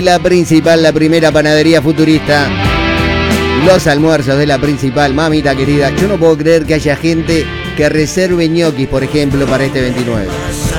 La Principal, la primera panadería futurista. Los almuerzos de La Principal, mamita querida. Yo no puedo creer que haya gente que reserve ñoquis, por ejemplo, para este 29.